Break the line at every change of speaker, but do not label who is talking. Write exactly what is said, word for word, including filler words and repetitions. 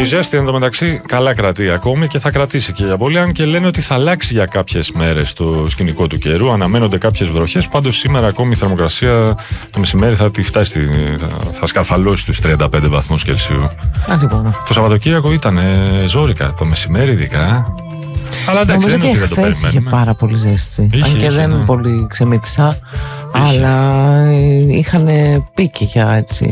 Η ζέστη εντωμεταξύ καλά κρατεί ακόμη και θα κρατήσει και για πολύ. Αν και λένε ότι θα αλλάξει για κάποιες μέρες το σκηνικό του καιρού. Αναμένονται κάποιες βροχές. Πάντως σήμερα ακόμη η θερμοκρασία το μεσημέρι θα τη φτάσει, θα, θα σκαρφαλώσει τους τριάντα πέντε βαθμούς Κελσίου.
Α, λοιπόν.
Το Σαββατοκύριακο ήταν ζόρικα το μεσημέρι, ειδικά. Αλλά εντάξει, δεν είναι ότι δεν το περιμένουμε.
Είχε πάρα πολύ ζέστη.
Είχε,
Αν και
είχε,
δεν
ναι.
πολύ ξεμήτησα.
Είχε.
Αλλά είχαν πίκη για έτσι.